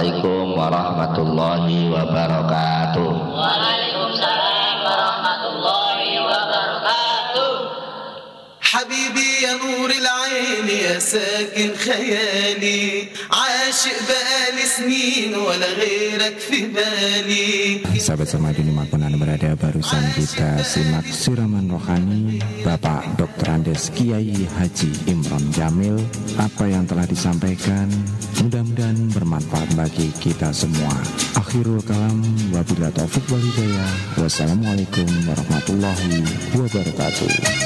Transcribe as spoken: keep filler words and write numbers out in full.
Assalamualaikum warahmatullahi wabarakatuh. Waalaikumsalam warahmatullahi wabarakatuh. حبيبي يا نور العين يا ساكن خيالي عاشق بقالي سنين ولا غيرك في بالي. Sahabat Sarmadi dimanapun Anda berada, barusan kita simak siraman rohani Bapak Doktor Andes Kiai Haji Imron Jamil. Apa yang telah disampaikan mudah-mudahan bermanfaat bagi kita semua. Akhirul kalam, wabillahi taufiq wal hidayah. Wassalamualaikum warahmatullahi wabarakatuh.